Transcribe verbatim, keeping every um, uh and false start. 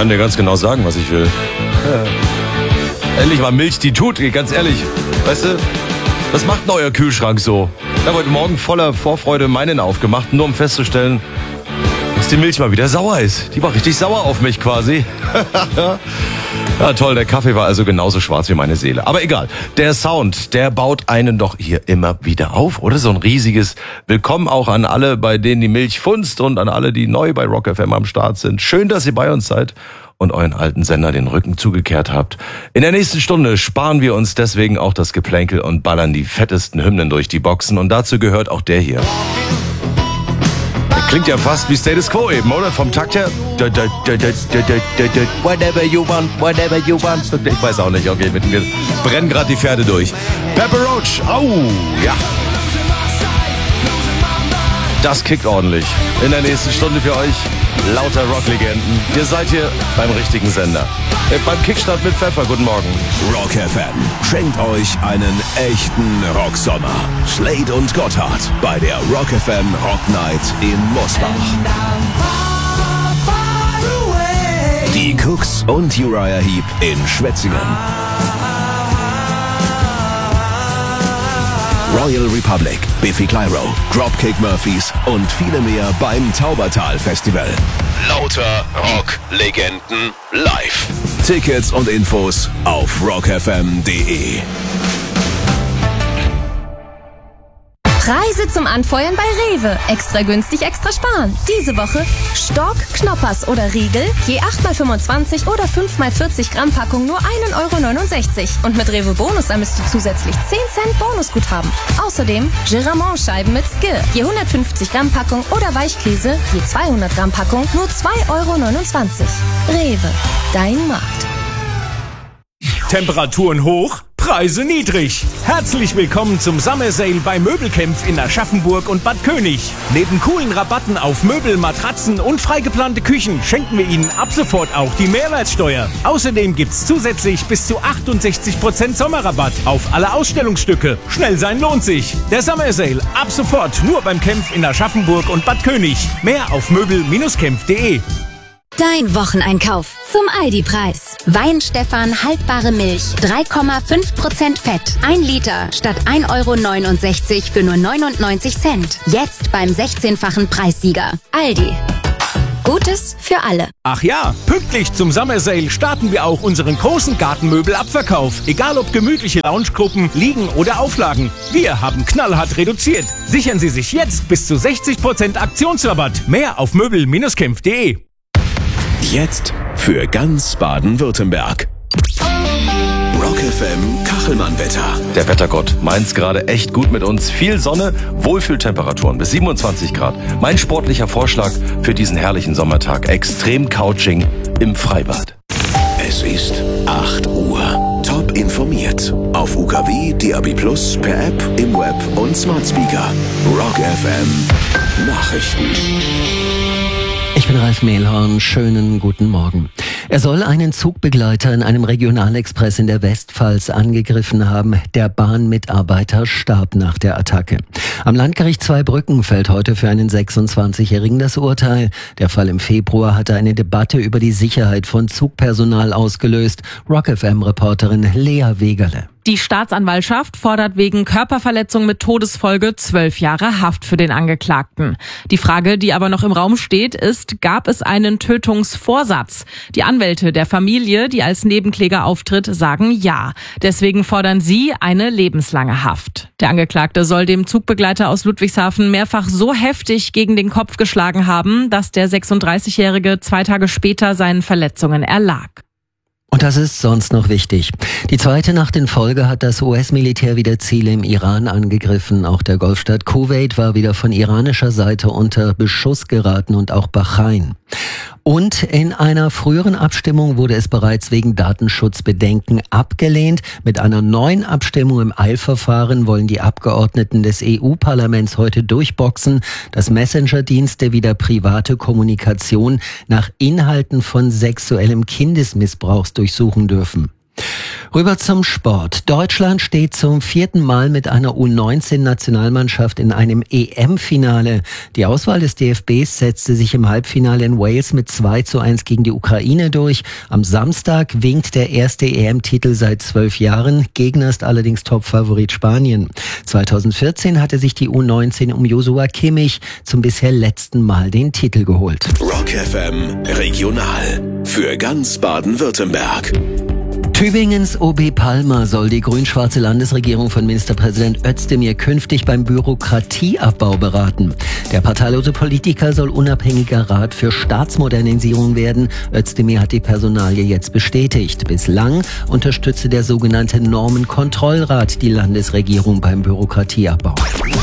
kann dir ganz genau sagen, was ich will. Ja. Endlich mal Milch, die tut, ganz ehrlich. Weißt du, was macht denn euer Kühlschrank so? Ich habe heute Morgen voller Vorfreude meinen aufgemacht, nur um festzustellen, dass die Milch mal wieder sauer ist. Die war richtig sauer auf mich quasi. Ja, toll, der Kaffee war also genauso schwarz wie meine Seele. Aber egal, der Sound, der baut einen doch hier immer wieder auf, oder? So ein riesiges Willkommen auch an alle, bei denen die Milch funzt und an alle, die neu bei Rock F M am Start sind. Schön, dass ihr bei uns seid und euren alten Sender den Rücken zugekehrt habt. In der nächsten Stunde sparen wir uns deswegen auch das Geplänkel und ballern die fettesten Hymnen durch die Boxen. Und dazu gehört auch der hier. Klingt ja fast wie Status Quo eben, oder? Vom Takt her. Whatever you want, whatever you want. Ich weiß auch nicht, okay, mit mir brennen gerade die Pferde durch. Pepper Roach, au, ja. Das kickt ordentlich. In der nächsten Stunde für euch lauter Rocklegenden. Ihr seid hier beim richtigen Sender. Äh, beim Kickstart mit Pfeffer, guten Morgen. Rock F M schenkt euch einen echten Rocksommer. Slade und Gotthard bei der Rock F M Rock Night in Mosbach. Die Cooks und Uriah Heep in Schwetzingen. Royal Republic, Biffy Clyro, Dropkick Murphys und viele mehr beim Taubertal Festival. Lauter Rock-Legenden live. Tickets und Infos auf rock f m punkt d e. Preise zum Anfeuern bei Rewe. Extra günstig, extra sparen. Diese Woche Stork, Knoppers oder Riegel, je acht mal fünfundzwanzig oder fünf mal vierzig Gramm Packung nur ein Euro neunundsechzig. Und mit Rewe Bonus ermisst du zusätzlich zehn Cent Bonusguthaben. Außerdem Giramont-Scheiben mit Skill, je hundertfünfzig Gramm Packung oder Weichkäse, je zweihundert Gramm Packung nur zwei Euro neunundzwanzig. Rewe, dein Markt. Temperaturen hoch, Preise niedrig. Herzlich willkommen zum Summer Sale bei Möbelkämpf in Aschaffenburg und Bad König. Neben coolen Rabatten auf Möbel, Matratzen und freigeplante Küchen schenken wir Ihnen ab sofort auch die Mehrwertsteuer. Außerdem gibt's zusätzlich bis zu achtundsechzig Prozent Sommerrabatt auf alle Ausstellungsstücke. Schnell sein lohnt sich. Der Summer Sale ab sofort nur beim Kämpf in Aschaffenburg und Bad König. Mehr auf möbel Bindestrich kämpf punkt de. Dein Wocheneinkauf zum Aldi-Preis. Weinstefan haltbare Milch, drei Komma fünf Prozent Fett. ein Liter statt ein Euro neunundsechzig für nur neunundneunzig Cent. Jetzt beim sechzehnfachen Preissieger. Aldi. Gutes für alle. Ach ja, pünktlich zum Summer Sale starten wir auch unseren großen Gartenmöbelabverkauf. Egal ob gemütliche Loungegruppen, Liegen oder Auflagen. Wir haben knallhart reduziert. Sichern Sie sich jetzt bis zu sechzig Prozent Aktionsrabatt. Mehr auf möbel Bindestrich kämpf punkt de. Jetzt für ganz Baden-Württemberg. Rock F M Kachelmann-Wetter. Der Wettergott meint's gerade echt gut mit uns. Viel Sonne, Wohlfühltemperaturen bis siebenundzwanzig Grad. Mein sportlicher Vorschlag für diesen herrlichen Sommertag. Extrem-Couching im Freibad. Es ist acht Uhr. Top informiert. Auf U K W, D A B plus, per App, im Web und Smart Speaker. Rock F M Nachrichten. Ich bin Ralf Mehlhorn, schönen guten Morgen. Er soll einen Zugbegleiter in einem Regionalexpress in der Westpfalz angegriffen haben. Der Bahnmitarbeiter starb nach der Attacke. Am Landgericht Zweibrücken fällt heute für einen sechsundzwanzigjährigen das Urteil. Der Fall im Februar hatte eine Debatte über die Sicherheit von Zugpersonal ausgelöst. Rock F M-Reporterin Lea Wegerle. Die Staatsanwaltschaft fordert wegen Körperverletzung mit Todesfolge zwölf Jahre Haft für den Angeklagten. Die Frage, die aber noch im Raum steht, ist, gab es einen Tötungsvorsatz? Die Anwälte der Familie, die als Nebenkläger auftritt, sagen ja. Deswegen fordern sie eine lebenslange Haft. Der Angeklagte soll dem Zugbegleiter aus Ludwigshafen mehrfach so heftig gegen den Kopf geschlagen haben, dass der sechsunddreißigjährige zwei Tage später seinen Verletzungen erlag. Und das ist sonst noch wichtig. Die zweite Nacht in Folge hat das U S-Militär wieder Ziele im Iran angegriffen. Auch der Golfstaat Kuwait war wieder von iranischer Seite unter Beschuss geraten und auch Bahrain. Und in einer früheren Abstimmung wurde es bereits wegen Datenschutzbedenken abgelehnt. Mit einer neuen Abstimmung im Eilverfahren wollen die Abgeordneten des E U-Parlaments heute durchboxen, dass Messenger-Dienste wieder private Kommunikation nach Inhalten von sexuellem Kindesmissbrauch durchsuchen dürfen. Rüber zum Sport. Deutschland steht zum vierten Mal mit einer U neunzehn Nationalmannschaft in einem E M-Finale. Die Auswahl des D F Bs setzte sich im Halbfinale in Wales mit zwei zu eins gegen die Ukraine durch. Am Samstag winkt der erste E M-Titel seit zwölf Jahren. Gegner ist allerdings Topfavorit Spanien. zweitausendvierzehn hatte sich die U neunzehn um Joshua Kimmich zum bisher letzten Mal den Titel geholt. Rock F M Regional für ganz Baden-Württemberg. Tübingens O B Palmer soll die grün-schwarze Landesregierung von Ministerpräsident Özdemir künftig beim Bürokratieabbau beraten. Der parteilose Politiker soll unabhängiger Rat für Staatsmodernisierung werden. Özdemir hat die Personalie jetzt bestätigt. Bislang unterstütze der sogenannte Normenkontrollrat die Landesregierung beim Bürokratieabbau.